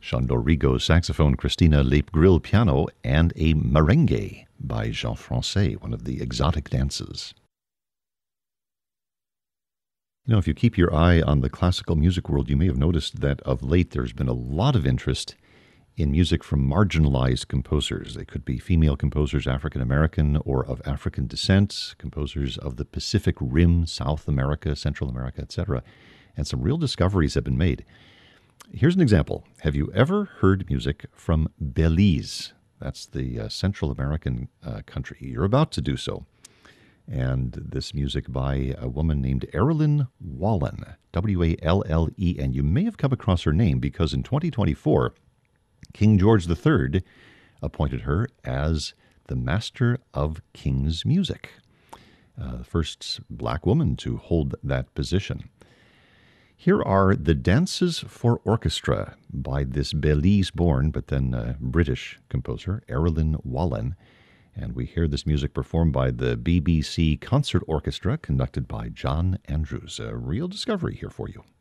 Jean Dorigo saxophone, Christina Leip-Grill piano, and a merengue by Jean Francais, one of the exotic dances. You know, if you keep your eye on the classical music world, you may have noticed that of late there's been a lot of interest in music from marginalized composers. They could be female composers, African American or of African descent, composers of the Pacific Rim, South America, Central America, etc. And some real discoveries have been made. Here's an example. Have you ever heard music from Belize? That's the Central American country. You're about to do so. And this music by a woman named Erilyn Wallen, Wallen. You may have come across her name because in 2024, King George III appointed her as the Master of King's Music, the first black woman to hold that position. Here are the Dances for Orchestra by this Belize-born, but then British composer, Erilyn Wallen. And we hear this music performed by the BBC Concert Orchestra, conducted by John Andrews. A real discovery here for you.